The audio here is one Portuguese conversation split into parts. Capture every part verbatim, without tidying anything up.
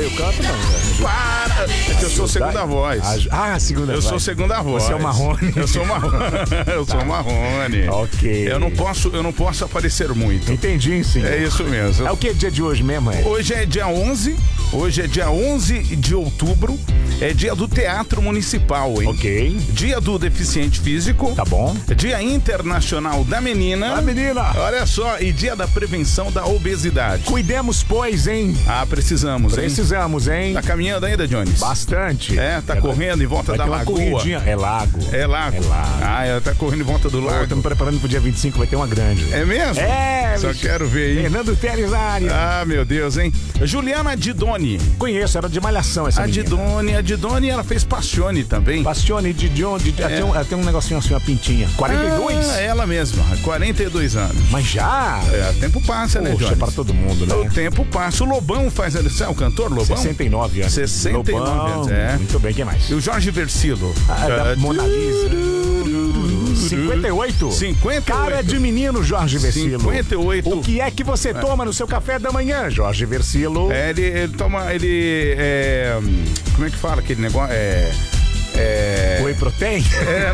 eu canto, não. Para! É que eu sou segunda voz. Ah, segunda voz. Eu sou segunda voz. Você é o Marrone. Eu sou o Marrone. Eu sou o Marrone. Ok. Eu não posso, eu não posso aparecer muito. Entendi, sim. É isso mesmo. É o que dia de hoje mesmo, é? Hoje é dia onze. Hoje é dia onze de outubro. É dia do Teatro Municipal, hein? Ok. Dia do Deficiente Físico. Tá bom. Dia Internacional da Menina. Da Menina. Olha só. E dia da prevenção da obesidade. Cuidemos, pois, hein? Ah, precisamos, hein? Precisamos, hein? Tá caminhando ainda, Jones? Bastante. É, tá é, correndo em volta da lagoa. Corridinha. É lago. É lago. É lago. Ah, ela tá correndo em volta do lago. Estamos preparando pro dia vinte e cinco, vai ter uma grande. É mesmo? É, Só bicho. quero ver aí. Fernando Teles na área. Ah, meu Deus, hein? Juliana Didoni. Conheço, era de Malhação essa A menina. Didoni, a Didoni, ela fez Passione também. Passione de Dion, de, É. ela, tem um, ela tem um negocinho assim, uma pintinha. quarenta e dois? Ah, ela mesma, quarenta e dois anos. Mas já? É, o tempo passa, né, Poxa, Jones? para todo mundo, né? O tempo passa. O Lobão faz... Você é o cantor, Lobão? sessenta e nove anos. sessenta e nove Lobão. anos, é. Muito bem, quem mais? E o Jorge Versilo? Ah, da Mona Lisa. cinquenta e oito? cinquenta e oito. Cara de menino, Jorge Versilo. cinquenta e oito. O que é que você toma no seu café da manhã, Jorge Versilo? É, ele, ele toma... Ele... É, como é que fala aquele negócio? É... É... Whey protein? É,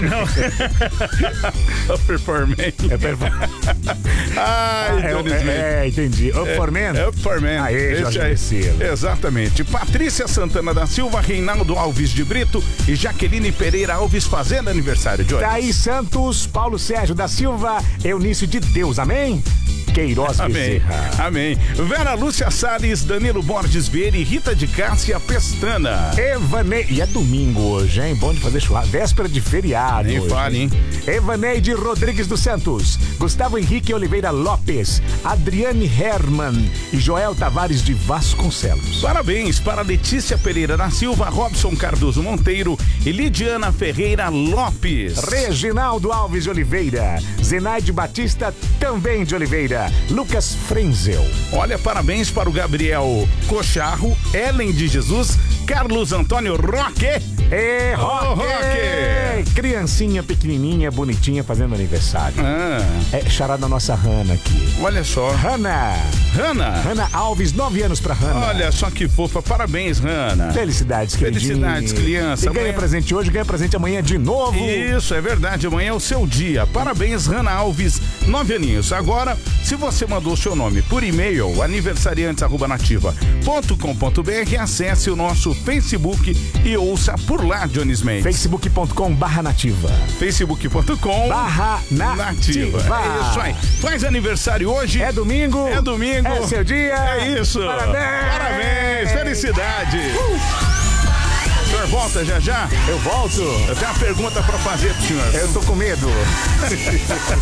não. Upper for men. É performance. Ai, é, Jones é, Smith. é, entendi. Up É, for men? É Up for men. Aê, Jorge aí. Versilo. Exatamente. Patrícia Santana da Silva, Reinaldo Alves de Brito e Jaqueline Pereira Alves fazendo aniversário, Jones. Thaís Santos, Paulo Sérgio da Silva, Eunício de Deus, amém? Queiroz Amém. Bezerra. Amém. Vera Lúcia Salles, Danilo Borges Vieira e Rita de Cássia Pestana. Evanei... E é domingo hoje, hein? Bom de fazer churrasco. Véspera de feriado. Nem hoje, fale, hein? Evaneide Rodrigues dos Santos, Gustavo Henrique Oliveira Lopes, Adriane Herman e Joel Tavares de Vasconcelos. Parabéns para Letícia Pereira da Silva, Robson Cardoso Monteiro e Lidiana Ferreira Lopes. Reginaldo Alves de Oliveira, Zenaide Batista também de Oliveira, Lucas Frenzel. Olha, parabéns para o Gabriel Cocharro, Ellen de Jesus, Carlos Antônio Roque. Ê, Roque! Ô, Roque! Criancinha pequenininha, bonitinha, fazendo aniversário. Ah, É charada da nossa Hanna aqui. olha só. Hanna! Hanna, Hanna Alves, nove anos pra Hanna. olha só que fofa. Parabéns, Hanna. Felicidades, queridinha. Felicidades, criança. E ganha Amanhã- presente hoje, ganha presente amanhã de novo. Isso, é verdade. Amanhã é o seu dia. Parabéns, Hanna Alves, nove aninhos. Agora, se você mandou seu nome por e-mail, aniversariantes arroba nativa ponto com ponto br, acesse o nosso Facebook e ouça por lá, Jones Mendes. facebook ponto com barra nativa. facebook ponto com Barra nativa. É isso aí. Faz aniversário hoje. É domingo. É domingo. É seu dia. É isso. Parabéns. Parabéns. Felicidade. O senhor volta já já? Eu volto. Eu tenho uma pergunta pra fazer pro senhor. Eu tô com medo.